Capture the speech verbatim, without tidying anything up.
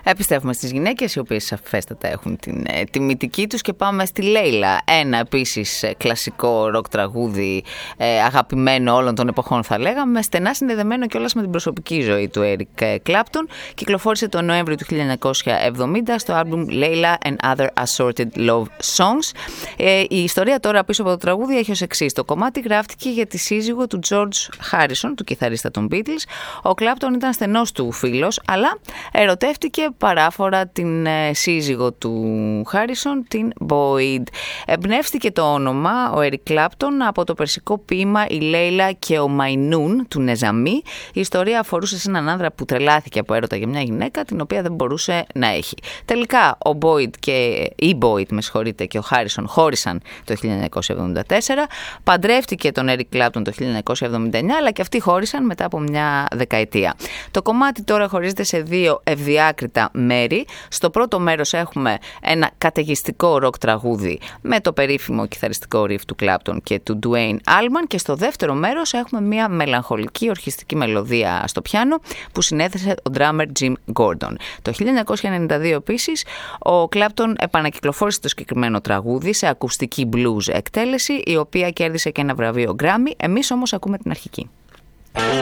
Επιστρέφουμε στις γυναίκες, οι οποίες σαφέστατα έχουν την ε, τιμητική τους, και πάμε στη Λέιλα. Ένα επίσης ε, κλασικό ροκ τραγούδι, ε, αγαπημένο όλων των εποχών θα λέγαμε, στενά συνδεδεμένο κιόλας με την προσωπική ζωή του Eric Clapton. Κυκλοφόρησε τον Νοέμβριο του χίλια εννιακόσια εβδομήντα στο άλμπουμ Layla and Other Assorted Love Songs. Ε, η ιστορία τώρα πίσω από το τραγούδι έχει ως εξής. Το κομμάτι γράφτηκε για τη σύζυγο του George Harrison, του κιθαρίστα των Beatles. Ο Clapton ήταν στενός του φίλος, αλλά ερωτεύτηκε παράφορα την ε, σύζυγο του Harrison, την Boyd. Εμπνεύστηκε το όνομα ο Eric Clapton από το περσικό ποίημα «Η Λέιλα και ο Μαϊνούν» του Νεζαμί. Η ιστορία αφορούσε σε έναν άνδρα που τρελάθηκε από έρωτα για μια γυναίκα την οποία δεν μπορούσε να έχει. Τελικά ο Boyd και η Boyd, με συγχωρείτε, και ο Harrison χώρισαν το χίλια εννιακόσια εβδομήντα τέσσερα. Παντρεύτηκε τον Eric Clapton το χίλια εννιακόσια εβδομήντα εννιά, αλλά και αυτοί χώρισαν μετά από μια δεκαετία. Το κομμάτι τώρα χωρίζεται σε δύο ευδιάκριτα μέρη. Στο πρώτο μέρος έχουμε ένα καταιγιστικό ροκ τραγούδι με το περίφημο κιθαριστικό ριφ του Clapton και του Duane Allman, και στο δεύτερο μέρος έχουμε μια μελαγχολική ορχιστική μελωδία στο πιάνο που συνέθεσε ο drummer Jim Gordon. Το χίλια εννιακόσια ενενήντα δύο επίσης ο Clapton επανακυκλοφόρησε το συγκεκριμένο τραγούδι σε ακουστική blues εκτέλεση, η οποία κέρδισε και ένα βραβείο Grammy. Εμείς όμως ακούμε την αρχική.